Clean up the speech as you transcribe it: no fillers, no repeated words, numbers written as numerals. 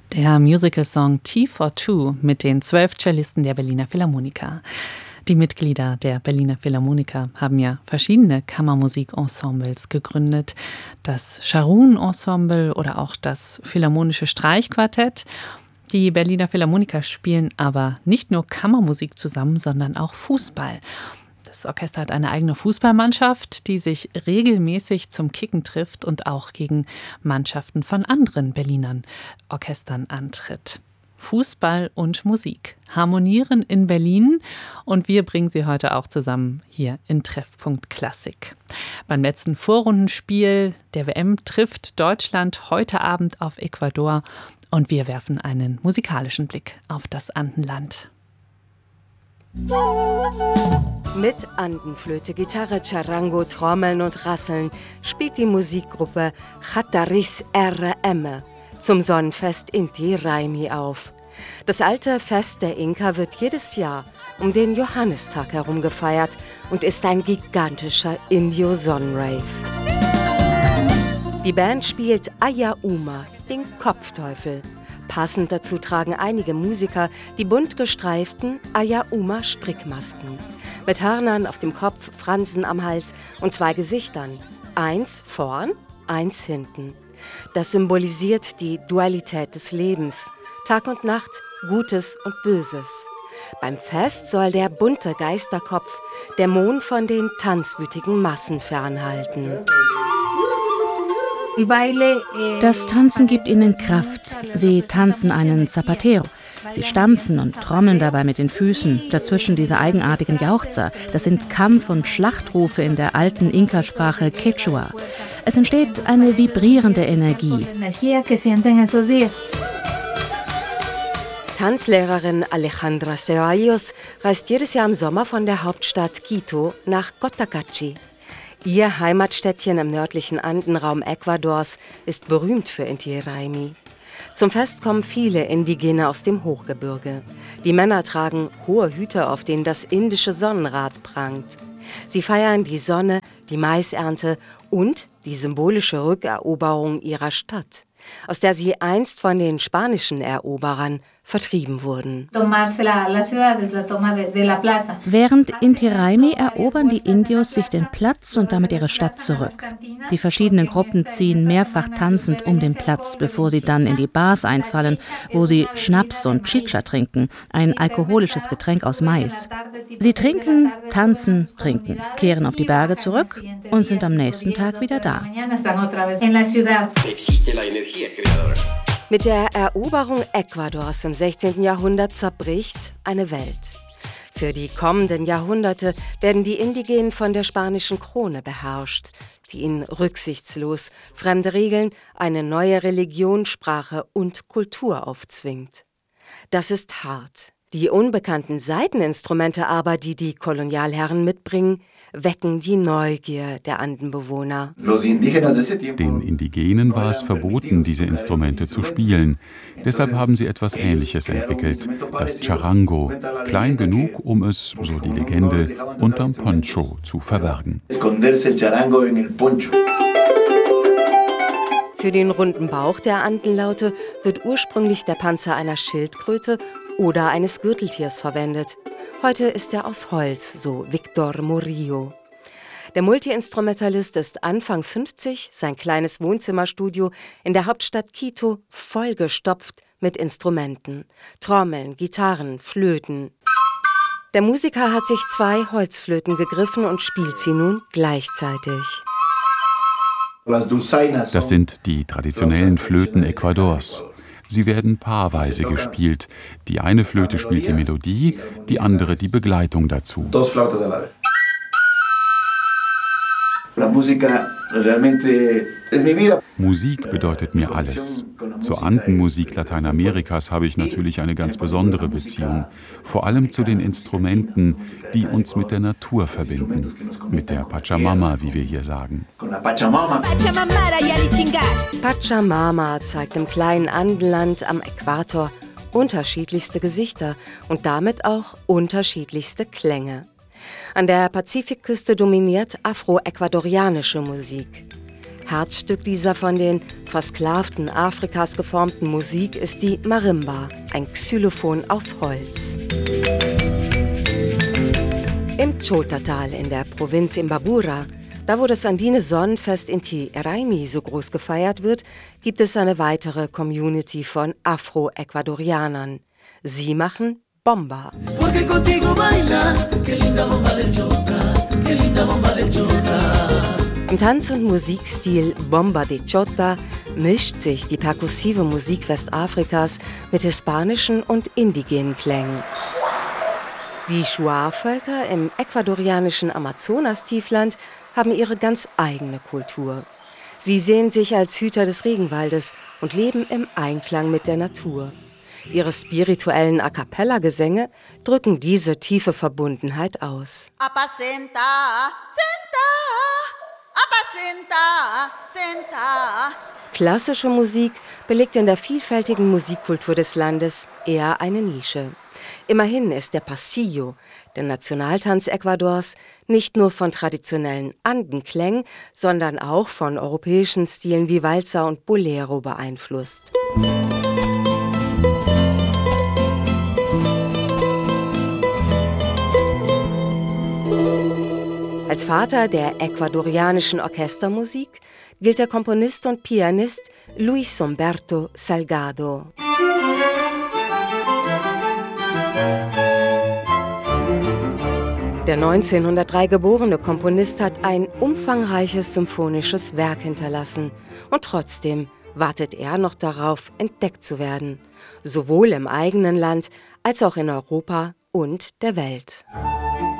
Der Musical-Song Tea for Two mit den 12 Cellisten der Berliner Philharmoniker. Die Mitglieder der Berliner Philharmoniker haben ja verschiedene Kammermusikensembles gegründet. Das Scharun-Ensemble oder auch das Philharmonische Streichquartett. Die Berliner Philharmoniker spielen aber nicht nur Kammermusik zusammen, sondern auch Fußball. Das Orchester hat eine eigene Fußballmannschaft, die sich regelmäßig zum Kicken trifft und auch gegen Mannschaften von anderen Berliner Orchestern antritt. Fußball und Musik harmonieren in Berlin und wir bringen sie heute auch zusammen hier in Treffpunkt Klassik. Beim letzten Vorrundenspiel der WM trifft Deutschland heute Abend auf Ecuador und wir werfen einen musikalischen Blick auf das Andenland. Mit Andenflöte, Gitarre, Charango, Trommeln und Rasseln spielt die Musikgruppe Chataris RM zum Sonnenfest Inti Raymi auf. Das alte Fest der Inka wird jedes Jahr um den Johannistag herum gefeiert und ist ein gigantischer Indio-Sonnenrave. Die Band spielt Aya Uma, den Kopfteufel. Passend dazu tragen einige Musiker die bunt gestreiften Aya Uma Strickmasken. Mit Hörnern auf dem Kopf, Fransen am Hals und 2 Gesichtern. Eins vorn, eins hinten. Das symbolisiert die Dualität des Lebens. Tag und Nacht, Gutes und Böses. Beim Fest soll der bunte Geisterkopf Dämonen von den tanzwütigen Massen fernhalten. Das Tanzen gibt ihnen Kraft. Sie tanzen einen Zapateo. Sie stampfen und trommeln dabei mit den Füßen. Dazwischen diese eigenartigen Jauchzer. Das sind Kampf- und Schlachtrufe in der alten Inka-Sprache Quechua. Es entsteht eine vibrierende Energie. Tanzlehrerin Alejandra Ceballos reist jedes Jahr im Sommer von der Hauptstadt Quito nach Cotacachi. Ihr Heimatstädtchen im nördlichen Andenraum Ecuadors ist berühmt für Inti Raymi. Zum Fest kommen viele Indigene aus dem Hochgebirge. Die Männer tragen hohe Hüte, auf denen das indische Sonnenrad prangt. Sie feiern die Sonne, die Maisernte und die symbolische Rückeroberung ihrer Stadt, aus der sie einst von den spanischen Eroberern vertrieben wurden. Während Inti Raymi erobern die Indios sich den Platz und damit ihre Stadt zurück. Die verschiedenen Gruppen ziehen mehrfach tanzend um den Platz, bevor sie dann in die Bars einfallen, wo sie Schnaps und Chicha trinken, ein alkoholisches Getränk aus Mais. Sie trinken, tanzen, trinken, kehren auf die Berge zurück und sind am nächsten Tag wieder da. Mit der Eroberung Ecuadors im 16. Jahrhundert zerbricht eine Welt. Für die kommenden Jahrhunderte werden die Indigenen von der spanischen Krone beherrscht, die ihnen rücksichtslos fremde Regeln, eine neue Religion, Sprache und Kultur aufzwingt. Das ist hart. Die unbekannten Saiteninstrumente aber, die die Kolonialherren mitbringen, wecken die Neugier der Andenbewohner. Den Indigenen war es verboten, diese Instrumente zu spielen. Deshalb haben sie etwas Ähnliches entwickelt, das Charango, klein genug, um es, so die Legende, unterm Poncho zu verbergen. Für den runden Bauch der Andenlaute wird ursprünglich der Panzer einer Schildkröte oder eines Gürteltiers verwendet. Heute ist er aus Holz, so Victor Murillo. Der Multiinstrumentalist ist Anfang 50, sein kleines Wohnzimmerstudio in der Hauptstadt Quito vollgestopft mit Instrumenten. Trommeln, Gitarren, Flöten. Der Musiker hat sich 2 Holzflöten gegriffen und spielt sie nun gleichzeitig. Das sind die traditionellen Flöten Ecuadors. Sie werden paarweise gespielt. Die eine Flöte spielt die Melodie, die andere die Begleitung dazu. Musik bedeutet mir alles. Zur Andenmusik Lateinamerikas habe ich natürlich eine ganz besondere Beziehung. Vor allem zu den Instrumenten, die uns mit der Natur verbinden. Mit der Pachamama, wie wir hier sagen. Pachamama zeigt im kleinen Andenland am Äquator unterschiedlichste Gesichter und damit auch unterschiedlichste Klänge. An der Pazifikküste dominiert afroecuadorianische Musik. Herzstück dieser von den Versklavten Afrikas geformten Musik ist die Marimba, ein Xylophon aus Holz. Im Chota-Tal in der Provinz Imbabura, da wo das andine Sonnenfest Inti Raymi so groß gefeiert wird, gibt es eine weitere Community von Afro-Ecuadorianern. Sie machen Bomba. Im Tanz- und Musikstil Bomba de Chota mischt sich die perkussive Musik Westafrikas mit hispanischen und indigenen Klängen. Die Shuar-Völker im ecuadorianischen Amazonastiefland haben ihre ganz eigene Kultur. Sie sehen sich als Hüter des Regenwaldes und leben im Einklang mit der Natur. Ihre spirituellen A-cappella-Gesänge drücken diese tiefe Verbundenheit aus. Klassische Musik belegt in der vielfältigen Musikkultur des Landes eher eine Nische. Immerhin ist der Pasillo, der Nationaltanz Ecuadors, nicht nur von traditionellen Andenklängen, sondern auch von europäischen Stilen wie Walzer und Bolero beeinflusst. Als Vater der ecuadorianischen Orchestermusik gilt der Komponist und Pianist Luis Humberto Salgado. Der 1903 geborene Komponist hat ein umfangreiches symphonisches Werk hinterlassen. Und trotzdem wartet er noch darauf, entdeckt zu werden. Sowohl im eigenen Land als auch in Europa und der Welt.